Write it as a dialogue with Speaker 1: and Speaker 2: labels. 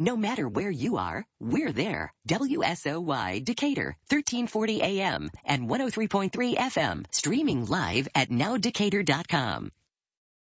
Speaker 1: No matter where you are, we're there. WSOY Decatur, 1340 AM and 103.3 FM, streaming live at nowdecatur.com.